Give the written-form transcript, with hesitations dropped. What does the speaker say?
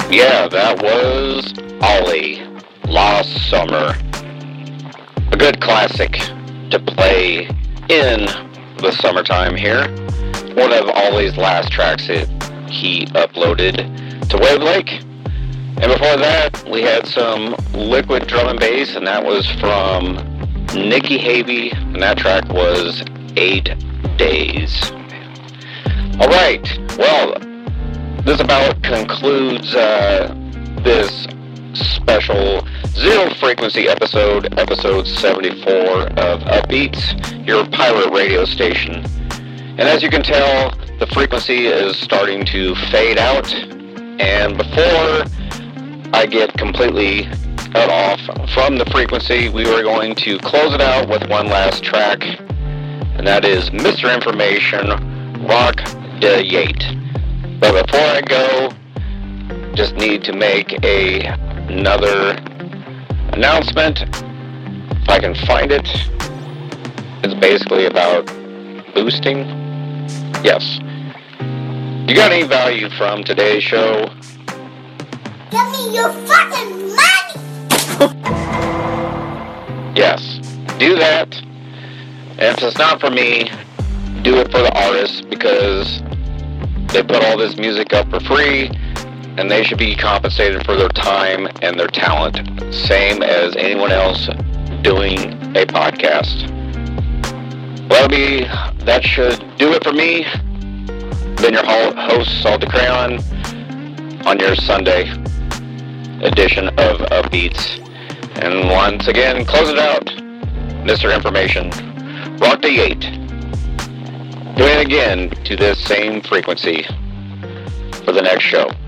Yeah, that was Ollie, Lost Summer. A good classic to play in the summertime here. One of Ollie's last tracks that he uploaded to Wave Lake. And before that, we had some liquid drum and bass, and that was from Nikki Havey, and that track was 8 Days. Alright, well, this about concludes this special Zero Frequency episode 74 of Upbeats, your pirate radio station. And as you can tell, the frequency is starting to fade out, and before I get completely cut off from the frequency, we were going to close it out with one last track, and that is Mr. Information, Rock de Yate. But before I go, just need to make another announcement. If I can find it, it's basically about boosting. Yes. You got any value from today's show? Give me your fucking money! Yes. Do that. And if it's not for me, do it for the artists, because they put all this music up for free, and they should be compensated for their time and their talent, same as anyone else doing a podcast. Well, that should do it for me. Been your host, Salty Crayon, on your Sunday edition of Upbeats. And once again, close it out, Mr. Information, Rock the 8. Doing it again to this same frequency for the next show.